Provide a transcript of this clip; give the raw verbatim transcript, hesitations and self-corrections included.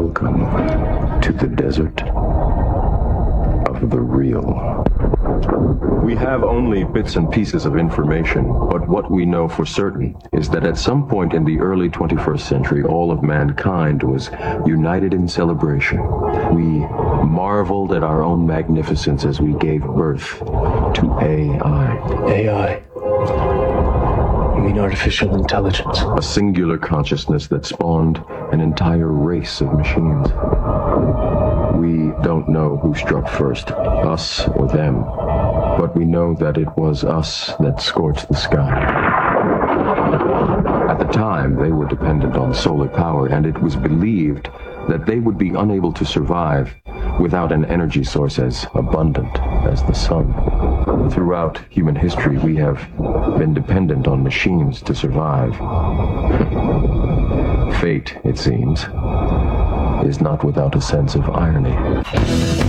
Welcome to the desert of the real. We have only bits and pieces of information, but what we know for certain is that at some point in the early twenty-first century, all of mankind was united in celebration. We marveled at our own magnificence as we gave birth to A I. A I? You mean artificial intelligence? A singular consciousness that spawned an entire race of machines. We don't know who struck first, us or them, but we know that it was us that scorched the sky. At the time, they were dependent on solar power, and it was believed that they would be unable to survive without an energy source as abundant as the sun. Throughout human history, we have been dependent on machines to survive. Fate, it seems, is not without a sense of irony.